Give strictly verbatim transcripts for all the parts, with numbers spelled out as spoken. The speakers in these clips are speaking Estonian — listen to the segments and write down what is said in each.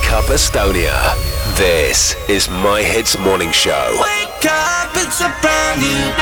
Wake Up Estonia. This is My Hits Morning Show. Wake up, it's a brand new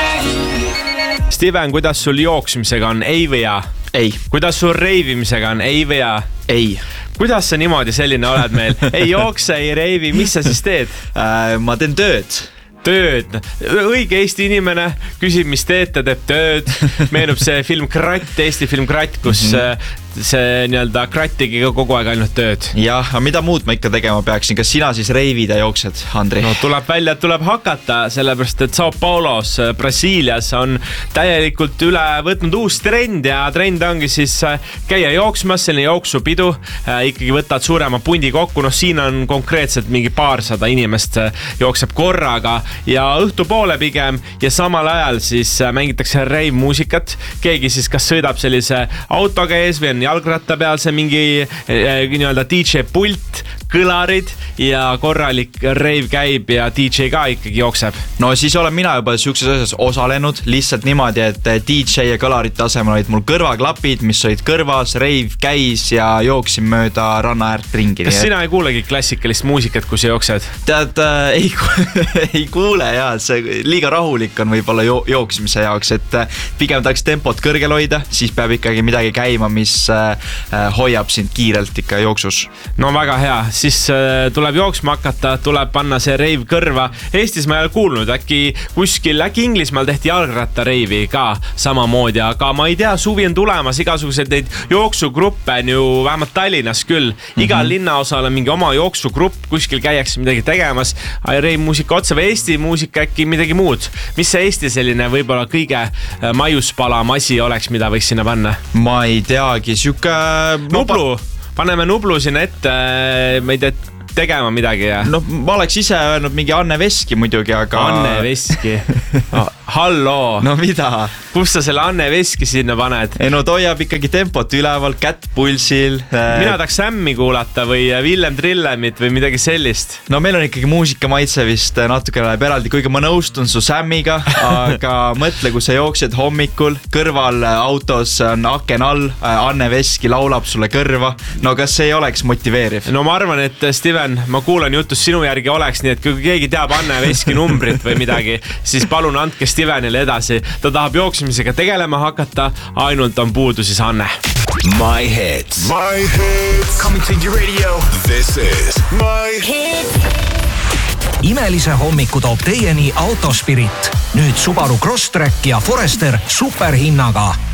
day. Steven, kuidas sul jooksmisega on? Ei või jaa? Ei. Kuidas sul reivimisega on? Ei või jaa? Ei. Kuidas sa niimoodi selline oled meil? Ei jookse, ei reivi, mis sa siis teed? Äh, ma teen tööd. Tööd. Õige Eesti inimene küsib, mis teed, ta teeb tööd. Meenub see film Kratt, Eesti film Kratt, kus mm-hmm. see nii-öelda Kratt tegi kogu aeg ainult tööd. Jah, aga mida muud ma ikka tegema peaksin? Kas sina siis reivid ja jooksed, Andri? No tuleb välja, et tuleb hakata, sellepärast et Sao Paulos, Brasiilias on täielikult üle võtnud uus trend ja trend ongi siis käia jooksmas, selline jooksupidu, ikkagi võtad suurema pundi kokku, noh siin on konkreetselt mingi paarsada inimest jookseb korraga ja õhtupoole pigem ja samal ajal siis mängitakse rave-muusikat, keegi siis kas sõidab sellise autoga ees või on jalgratta peal see mingi nii-öelda D J pult, kõlarid ja korralik rave käib ja D J ka ikkagi jookseb. No siis olen mina juba siukses asjas osalenud, lihtsalt niimoodi, et D J ja kõlarite asemel olid mul kõrvaklapid, mis olid kõrvas, rave käis ja jooksin mööda ranna äärt ringi. Kas sina ei kuulegi klassikalist muusikat, kui sa jooksed? Tead, äh, ei, ei kuule ja see liiga rahulik on võib-olla jo- jooksmise jaoks, et pigem tahaks tempot kõrgel hoida, siis peab ikkagi midagi käima, mis äh, hoiab sind kiirelt ikka jooksus. No väga hea, siis äh, tuleb jooksma hakata, tuleb panna see reiv kõrva. Eestis ma ei ole kuulnud, äkki kuskil, äkki Inglismaal tehti jalgratta reivi ka samamoodi, aga ma ei tea, suvi on tulemas, igasugused neid jooksugruppe on ju vähemalt Tallinnas küll. Igal mm-hmm. linnaosal on mingi oma jooksugrupp, kuskil käiakse midagi tegemas, reiv muusika otsa või Eesti muusika äkki midagi muud. Mis see Eesti selline võib-olla kõige maiuspalam asi oleks, mida võiks sinna panna? Ma ei teagi, siuke... Nublu, paneme Nublu sinna ette, ma ei tea, tegema midagi ja... No ma oleks ise öelnud mingi Anne Veski muidugi, aga... Anne Veski. Oh, halloo. No mida? Kus sa selle Anne Veski sinna paned? Ei no ta hoiab ikkagi tempot üleval, kätt pulsil. Mina tahaks Sammi kuulata või Villem Trillemit või midagi sellist. No meil on ikkagi muusika maitse vist natuke läheb eraldi, kuigi ma nõustun su Sammiga, aga mõtle, kui sa jooksed hommikul, kõrval autos on aken all, Anne Veski laulab sulle kõrva. No kas see ei oleks motiveeriv? No ma arvan, et Steven, ma kuulan jutust sinu järgi oleks, nii et kui keegi teab Anne Veski numbrit või midagi, siis palun andke Stevenile edasi. Ta tahab jooksmisega tegelema hakata, ainult on puudu siis Anne. My Hits. My Hits. Coming to your radio. This is My Hits. Imelise hommiku toob teieni Autospirit. Nüüd Subaru Crosstrek ja Forester superhinnaga.